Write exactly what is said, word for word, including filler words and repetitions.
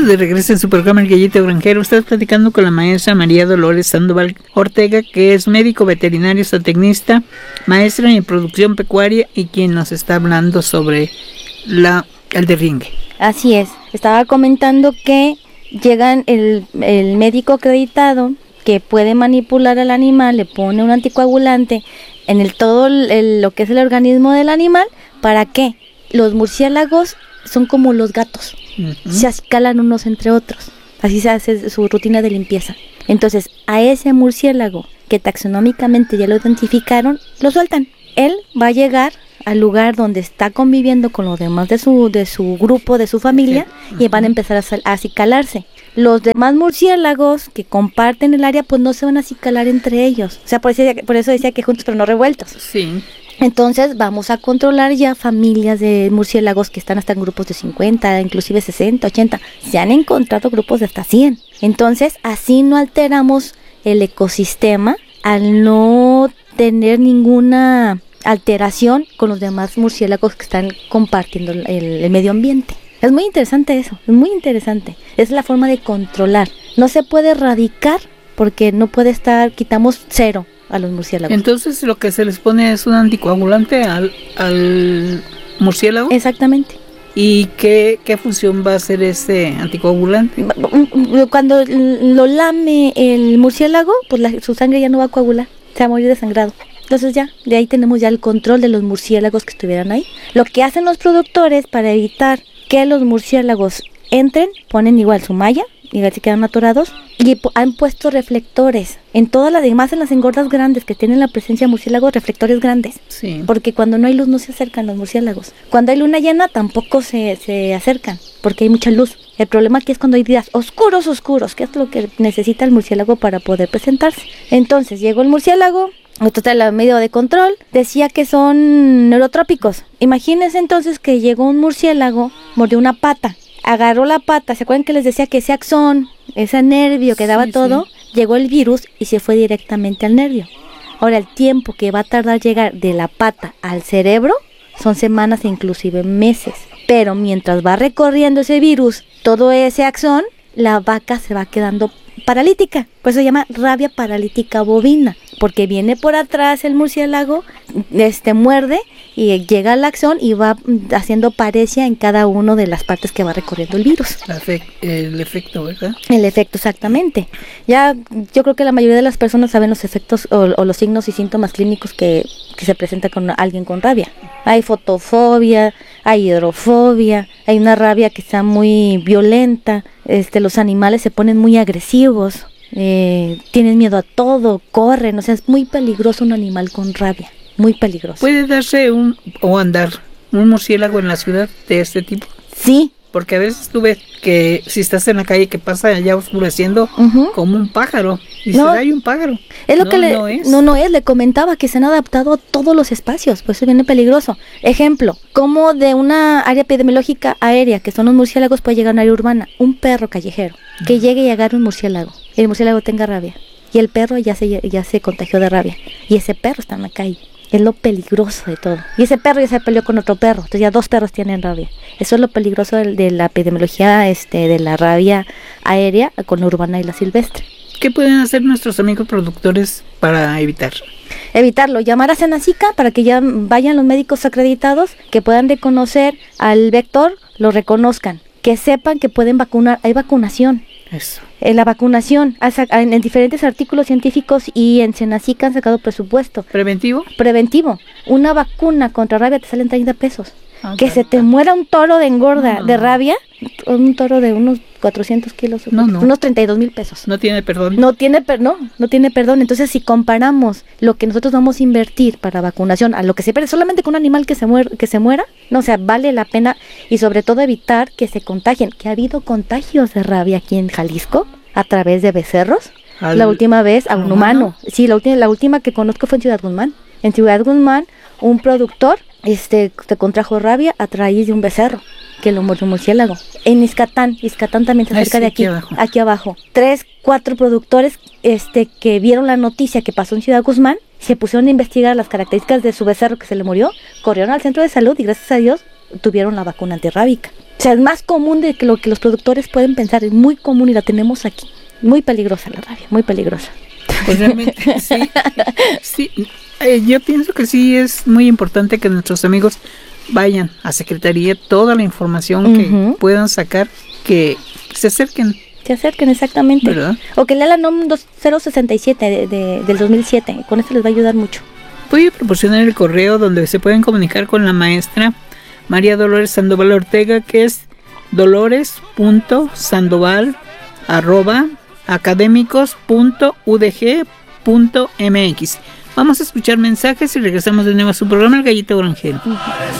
de regreso en su programa El Gallito Granjero. Estás platicando con la maestra María Dolores Sandoval Ortega, que es médico veterinario zootecnista, maestra en producción pecuaria y quien nos está hablando sobre la el derringue. Así es. Estaba comentando que llegan el, el médico acreditado que puede manipular al animal, le pone un anticoagulante en el todo el, el, lo que es el organismo del animal. ¿Para qué? Los murciélagos son como los gatos, uh-huh. se acicalan unos entre otros, así se hace su rutina de limpieza. Entonces, a ese murciélago que taxonómicamente ya lo identificaron, lo sueltan. Él va a llegar al lugar donde está conviviendo con los demás de su de su grupo, de su familia, sí. uh-huh. y van a empezar a, a acicalarse. Los demás murciélagos que comparten el área, pues no se van a acicalar entre ellos. O sea, por eso, por eso decía que juntos pero no revueltos. Sí. Entonces vamos a controlar ya familias de murciélagos que están hasta en grupos de cincuenta, inclusive sesenta, ochenta. Se han encontrado grupos de hasta cien. Entonces así no alteramos el ecosistema al no tener ninguna alteración con los demás murciélagos que están compartiendo el, el medio ambiente. Es muy interesante eso, es muy interesante. Es la forma de controlar. No se puede erradicar porque no puede estar, quitamos cero a los murciélagos. Entonces lo que se les pone es un anticoagulante al, al murciélago. Exactamente. ¿Y qué, qué función va a hacer ese anticoagulante? Cuando lo lame el murciélago, pues la, su sangre ya no va a coagular, se va a morir desangrado. Entonces ya, de ahí tenemos ya el control de los murciélagos que estuvieran ahí. Lo que hacen los productores para evitar que los murciélagos entren, ponen igual su malla, y se quedan atorados, y han puesto reflectores en todas las demás, en las engordas grandes que tienen la presencia de murciélagos, reflectores grandes, sí. porque cuando no hay luz no se acercan los murciélagos, cuando hay luna llena tampoco se, se acercan, porque hay mucha luz. El problema aquí es cuando hay días oscuros, oscuros, que es lo que necesita el murciélago para poder presentarse. Entonces llegó el murciélago, total, el medio de control decía que son neurotrópicos. Imagínense entonces que llegó un murciélago, mordió una pata, agarró la pata, ¿se acuerdan que les decía que ese axón, ese nervio que daba sí, todo? Sí. Llegó el virus y se fue directamente al nervio. Ahora, el tiempo que va a tardar llegar de la pata al cerebro son semanas e inclusive meses. Pero mientras va recorriendo ese virus, todo ese axón, la vaca se va quedando paralítica. Por eso se llama rabia paralítica bovina, porque viene por atrás el murciélago, este muerde y llega al axón y va haciendo paresia en cada una de las partes que va recorriendo el virus. El efecto, ¿verdad? El efecto, exactamente. Ya yo creo que la mayoría de las personas saben los efectos o, o los signos y síntomas clínicos que, que se presenta con alguien con rabia. Hay fotofobia, hay hidrofobia, hay una rabia que está muy violenta, este, los animales se ponen muy agresivos, eh, tienen miedo a todo, corren, o sea, es muy peligroso un animal con rabia, muy peligroso. ¿Puede darse un o andar un murciélago en la ciudad de este tipo? Sí. Porque a veces tú ves que si estás en la calle que pasa allá oscureciendo uh-huh. como un pájaro. Y no, hay un pájaro. Es lo no, que le, no es. No, no es. Le comentaba que se han adaptado a todos los espacios. Pues eso viene peligroso. Ejemplo, como de una área epidemiológica aérea, que son los murciélagos, puede llegar a una área urbana. Un perro callejero que uh-huh. llegue y agarre un murciélago. Y el murciélago tenga rabia. Y el perro ya se, ya se contagió de rabia. Y ese perro está en la calle. Es lo peligroso de todo. Y ese perro ya se peleó con otro perro. Entonces ya dos perros tienen rabia. Eso es lo peligroso de, de la epidemiología este, de la rabia aérea con la urbana y la silvestre. ¿Qué pueden hacer nuestros amigos productores para evitar? Evitarlo, llamar a Senacica para que ya vayan los médicos acreditados, que puedan reconocer al vector, lo reconozcan, que sepan que pueden vacunar, hay vacunación. Eso. En la vacunación, en, en diferentes artículos científicos y en Senacica han sacado presupuesto. ¿Preventivo? Preventivo. Una vacuna contra rabia te salen treinta pesos. Ah, que se te muera un toro de engorda, no, de no. rabia, un toro de unos cuatrocientos kilos, no, no. unos treinta y dos mil pesos. No tiene perdón. No tiene, per no, no tiene perdón. Entonces, si comparamos lo que nosotros vamos a invertir para vacunación a lo que se pierde solamente con un animal que se, muer que se muera, no, o sea, vale la pena y sobre todo evitar que se contagien, que ha habido contagios de rabia aquí en Jalisco a través de becerros. Al, la última vez a un humano. humano. Sí, la, ulti la última que conozco fue en Ciudad Guzmán. En Ciudad Guzmán, un productor este se contrajo rabia a raíz de un becerro que lo mordió un murciélago. En Izcatán, Izcatán también está cerca Ay, sí, de aquí, aquí abajo. aquí abajo. Tres, cuatro productores este que vieron la noticia que pasó en Ciudad Guzmán, se pusieron a investigar las características de su becerro que se le murió, corrieron al centro de salud y gracias a Dios tuvieron la vacuna antirrábica. O sea, es más común de que lo que los productores pueden pensar, es muy común y la tenemos aquí. Muy peligrosa la rabia, muy peligrosa. Pues realmente sí, sí. Eh, yo pienso que sí es muy importante que nuestros amigos vayan a Secretaría, toda la información que uh-huh. puedan sacar, que se acerquen. Se acerquen, exactamente. ¿Verdad? O que lea la N O M cero sesenta y siete de, de, del dos mil siete, con esto les va a ayudar mucho. Voy a proporcionar el correo donde se pueden comunicar con la maestra María Dolores Sandoval Ortega, que es dolores.sandoval arroba académicos punto u d g punto m x. Vamos a escuchar mensajes y regresamos de nuevo a su programa El Gallito Orangel. Uh-huh.